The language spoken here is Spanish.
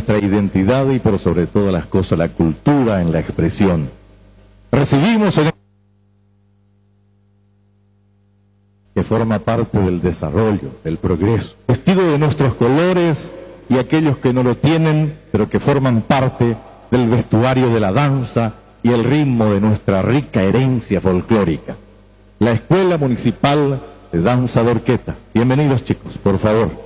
nuestra identidad y por sobre todas las cosas la cultura en la expresión. Recibimos en que forma parte del desarrollo, del progreso, vestido de nuestros colores y aquellos que no lo tienen, pero que forman parte del vestuario de la danza y el ritmo de nuestra rica herencia folclórica. La Escuela Municipal de Danza de Orqueta. Bienvenidos, chicos, por favor.